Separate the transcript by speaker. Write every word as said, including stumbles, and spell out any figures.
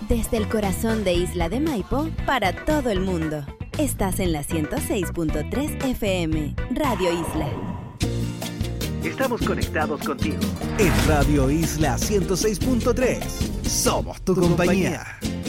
Speaker 1: Desde el corazón de Isla de Maipo para todo el mundo. Estás en la ciento seis punto tres F M, Radio Isla.
Speaker 2: Estamos conectados contigo.
Speaker 3: En Radio Isla ciento seis punto tres. Somos tu compañía.